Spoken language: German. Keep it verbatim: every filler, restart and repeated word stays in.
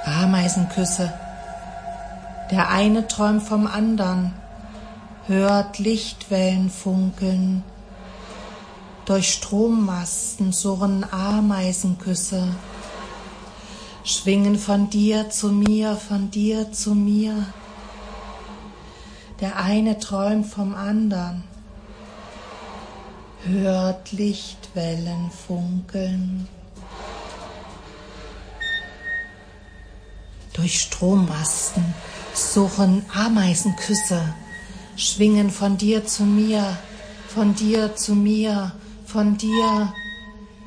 Ameisenküsse. Der eine träumt vom andern, hört Lichtwellen funkeln. Durch Strommasten surren Ameisenküsse, schwingen von dir zu mir, von dir zu mir. Der eine träumt vom andern, hört Lichtwellen funkeln. Durch Strommasten surren Ameisenküsse, schwingen von dir zu mir, von dir zu mir, von dir